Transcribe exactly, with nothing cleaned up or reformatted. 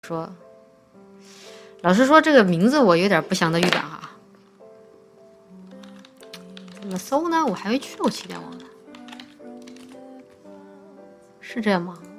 说，老实说，这个名字我有点不祥的预感哈。怎么搜呢？我还没去过起点网呢，是这样吗？